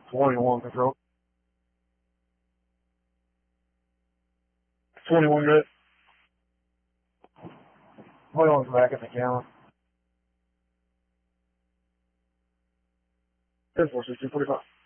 21 control. 21 good. Hold on back at the camera. 10-4, 1645.